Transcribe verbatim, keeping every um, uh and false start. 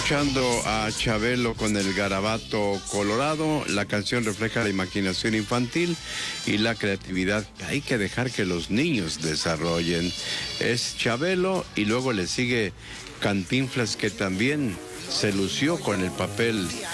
escuchando a Chabelo con el Garabato Colorado. La canción refleja la imaginación infantil y la creatividad que hay que dejar que los niños desarrollen. Es Chabelo y luego le sigue Cantinflas, que también se lució con el papel